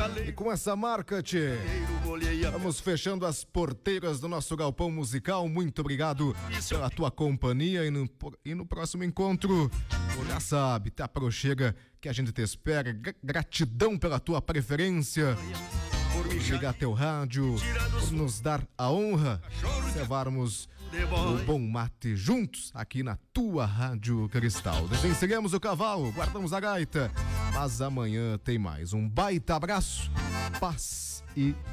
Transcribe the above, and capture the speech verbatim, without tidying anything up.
E com essa marca, tchê, vamos fechando as porteiras do nosso galpão musical. Muito obrigado pela tua companhia e no, e no próximo encontro, já sabe, te aproxega que a gente te espera. Gratidão pela tua preferência, por ligar teu rádio, por nos dar a honra de levarmos o bom mate juntos aqui na tua Rádio Cristal. Desvencilhamos o cavalo, guardamos a gaita, mas amanhã tem mais. Um baita abraço, paz e